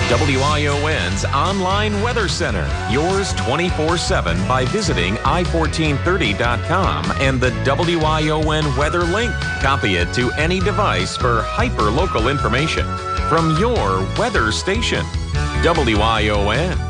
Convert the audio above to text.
WION's online weather center. Yours 24/7 by visiting i1430.com and the WION weather link. Copy it to any device for hyper-local information from your weather station. WION.